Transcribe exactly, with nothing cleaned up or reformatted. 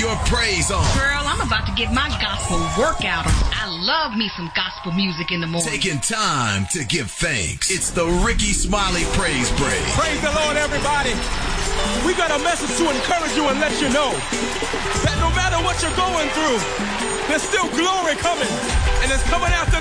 your praise on. Girl, I'm about to get my gospel workout on. I love me some gospel music in the morning. Taking time to give thanks. It's the Rickey Smiley Praise Break. Praise the Lord, everybody. We got a message to encourage you and let you know that no matter what you're going through, there's still glory coming, and it's coming after